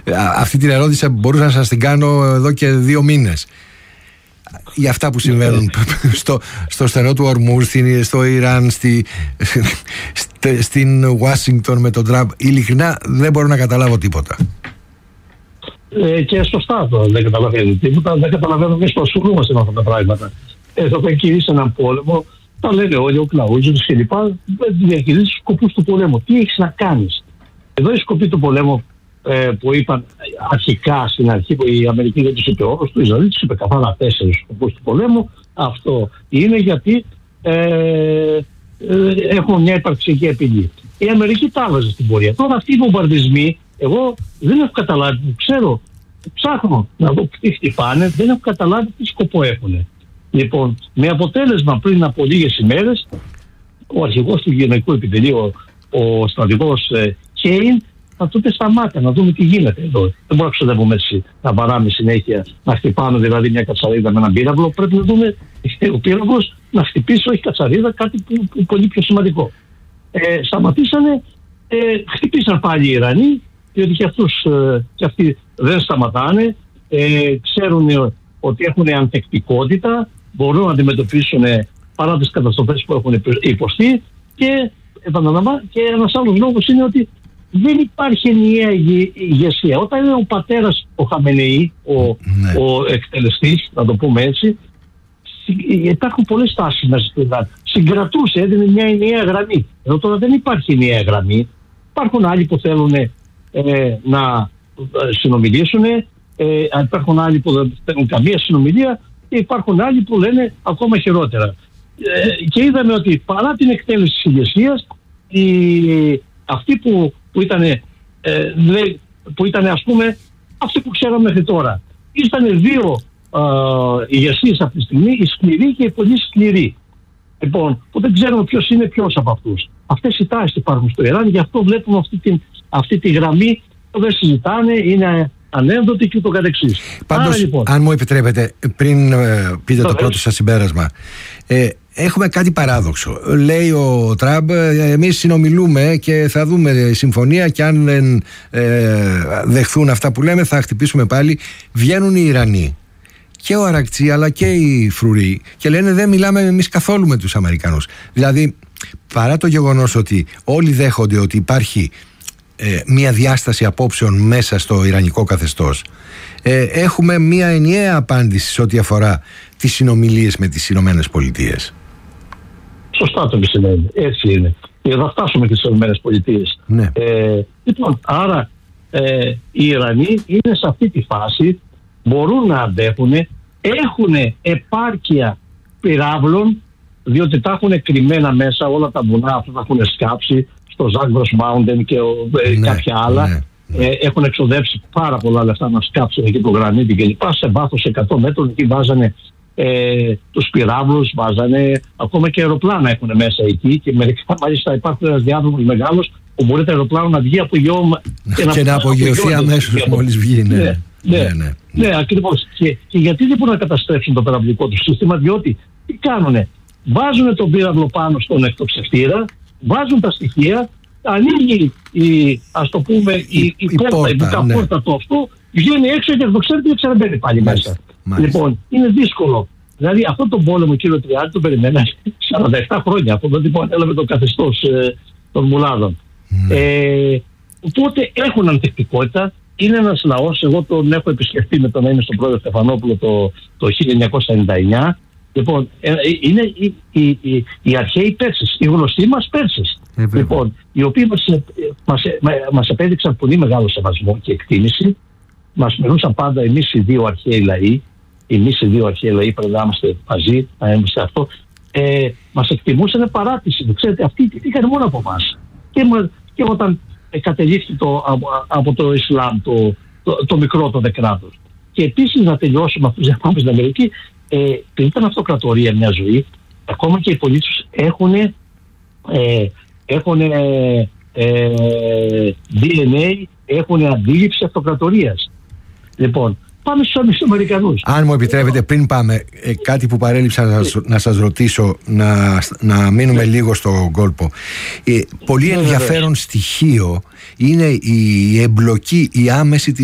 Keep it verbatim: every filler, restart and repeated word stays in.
Αυτή την ερώτηση μπορούσα να σας την κάνω εδώ και δύο μήνες. Για αυτά που συμβαίνουν στο, στο στενό του Ορμούζ, στο Ιράν, στη, στε, στην Ουάσιγκτον με τον Τραμπ, ειλικρινά δεν μπορώ να καταλάβω τίποτα. Ε, και σωστά το δεν καταλαβαίνω τίποτα. Δεν καταλαβαίνω εμείς που ασχολούμαστε με αυτά τα πράγματα. Εδώ που κηρύσσει έναν πόλεμο, τα λένε όλοι, ο Κλαούζος και λοιπά, διαχειρίζεις τους σκοπούς του πολέμου. Τι έχεις να κάνεις? Εδώ οι σκοποί του πολέμου ε, που είπαν αρχικά στην αρχή, που η Αμερική δεν τους είπε όρος, του Ισραήλ τους είπε καθαρά τέσσερις σκοπούς του πολέμου. Αυτό είναι γιατί ε, ε, έχουν μια υπαρξιακή απειλή. Η Αμερική τα άλλαζε στην πορεία. Τώρα αυτοί οι βομβαρδισμοί, εγώ δεν έχω καταλάβει, ξέρω, ψάχνω να δω τι χτυπάνε, δεν έχω καταλάβει τι σκοπό έχουν. Λοιπόν, με αποτέλεσμα πριν από λίγες ημέρες, ο αρχηγός του Γενικού Επιτελείου, ο στρατηγός ε, Χέιν, θα του πει σταμάτα, να δούμε τι γίνεται εδώ. Δεν μπορούμε να ξοδεύουμε έτσι, να παράμε συνέχεια, να χτυπάμε δηλαδή μια κατσαρίδα με έναν πύραυλο. Πρέπει να δούμε ο πύραυλος να χτυπήσει, όχι κατσαρίδα, κάτι που, που πολύ πιο σημαντικό. Ε, σταματήσανε, ε, χτυπήσαν πάλι οι Ιρανοί, διότι και, αυτούς, ε, και αυτοί δεν σταματάνε, ε, ξέρουν ότι έχουν ανθεκτικότητα, μπορούν να αντιμετωπίσουν παρά τις καταστροφές που έχουν υποστεί και, επαναλαμβάνω, και ένας άλλος λόγος είναι ότι δεν υπάρχει ενιαία ηγεσία. Όταν είναι ο πατέρας, ο Χαμενεή, ο, ναι. ο εκτελεστής, να το πούμε έτσι, υπάρχουν πολλές τάσεις μέσα στην Ελλάδα. Συγκρατούσε, έδινε μια ενιαία γραμμή. Εδώ τώρα δεν υπάρχει ενιαία γραμμή. Υπάρχουν άλλοι που θέλουν ε, να συνομιλήσουν, ε, υπάρχουν άλλοι που δεν θέλουν καμία συνομιλία και υπάρχουν άλλοι που λένε ακόμα χειρότερα. Ε, και είδαμε ότι παρά την εκτέλεση της ηγεσίας, αυτοί που, που ήταν, ε, που ήταν ας πούμε αυτοί που ξέραμε μέχρι τώρα, ήταν δύο ε, ηγεσίες αυτή τη στιγμή, η σκληρή και η πολύ σκληρή. Λοιπόν, που δεν ξέρουμε ποιος είναι ποιος από αυτούς. Αυτές οι τάσεις υπάρχουν στο Ιράν, γι' αυτό βλέπουμε αυτή τη, αυτή τη γραμμή που δεν συζητάνε, είναι ανένδοτη και ούτω καθεξής. Πάντως, Άρα, λοιπόν, αν μου επιτρέπετε, πριν ε, πείτε το, το πρώτο σας συμπέρασμα, ε, έχουμε κάτι παράδοξο. Λέει ο Τραμπ, εμείς συνομιλούμε και θα δούμε συμφωνία και αν δεν ε, δεχθούν αυτά που λέμε θα χτυπήσουμε πάλι. Βγαίνουν οι Ιρανοί και ο Αρακτσί αλλά και οι Φρουροί και λένε δεν μιλάμε εμείς καθόλου με τους Αμερικανούς. Δηλαδή, παρά το γεγονός ότι όλοι δέχονται ότι υπάρχει ε, μια διάσταση απόψεων μέσα στο ιρανικό καθεστώς, ε, έχουμε μια ενιαία απάντηση σε ό,τι αφορά τις συνομιλίες με τις Ηνωμένες Πολιτείες. Σωστά το επισημαίνει. Έτσι είναι. Και θα φτάσουμε και στις Ηνωμένες Πολιτείες. Ναι. Ε, λοιπόν, άρα ε, οι Ιρανοί είναι σε αυτή τη φάση, μπορούν να αντέχουν, έχουν επάρκεια πυράβλων, διότι τα έχουν κρυμμένα μέσα, όλα τα βουνά αυτά τα έχουν σκάψει στο Zagros Mountain και ε, ναι, κάποια άλλα. Ναι. Ε, έχουν εξοδεύσει πάρα πολλά λεφτά να σκάψουν εκεί το γρανίτι και λοιπά. Σε βάθος εκατό μέτρων εκεί βάζανε ε, τους πυράβλους, βάζανε ακόμα και αεροπλάνα έχουν μέσα εκεί και μερικά μάλιστα υπάρχουν ένας διάδρομος μεγάλος που μπορεί το αεροπλάνο να βγει από γεώμα και, και να απογειωθεί αμέσως μόλις βγει. Ναι, ναι, ναι, ναι, ναι. ναι ακριβώς. Και, και γιατί δεν μπορούν να καταστρέψουν το πυραυλικό του σύστημα, διότι τι κάνουνε, βάζουν τον πύραυλο πάνω στον εκτοψευτήρα, βάζουν τα στοιχεία, ανοίγει η, ας το πούμε, η, η, η πόρτα, η μπουκαπόρτα ναι. του αυτού, βγαίνει έξω και εκτοξεύεται και ξαναμπαίνει πάλι μάλιστα, μέσα. Μάλιστα. Λοιπόν, είναι δύσκολο. Δηλαδή αυτόν τον πόλεμο, κύριο Τριάντη, τον περιμέναμε σαράντα επτά χρόνια από τότε που ανέλαβε το καθεστώς ε, των Μουλάδων. Mm. Ε, οπότε έχουν ανθεκτικότητα. Είναι ένας λαός, εγώ τον έχω επισκεφτεί με τον να είμαι στον πρόεδρο Στεφανόπουλο το, το χίλια εννιακόσια ενενήντα εννιά. Λοιπόν, ε, είναι οι, οι, οι, οι αρχαίοι Πέρσες, οι γνωστοί μας Πέρσες. Ε, λοιπόν, οι οποίοι μας, μας, μας επέδειξαν πολύ μεγάλο σεβασμό και εκτίμηση. Μας μιλούσαν πάντα εμείς οι δύο αρχαίοι λαοί. Εμείς οι δύο αρχαίοι λαοί πρέπει να είμαστε μαζί, να είμαστε αυτό. Ε, μας εκτιμούσαν παράτηση. Ξέρετε, αυτοί είχαν μόνο από εμάς. Και, και όταν ε, κατελήφθη το, από, από το Ισλάμ το, το, το μικρό το κράτος. Και επίσης να τελειώσουμε αυτούς να πάμε στην Αμερική. Ε, ήταν αυτοκρατορία μια ζωή, ακόμα και οι πολίτες έχουν, ε, έχουν ε, ε, ντι εν έι, έχουν αντίληψη αυτοκρατορίας. Λοιπόν, πάμε στους Αμερικανούς. Αν μου επιτρέπετε, πριν πάμε, ε, κάτι που παρέλειψα να, να σας ρωτήσω, να, να μείνουμε λίγο στο κόλπο. Ε, πολύ ενδιαφέρον στοιχείο είναι η εμπλοκή, η άμεση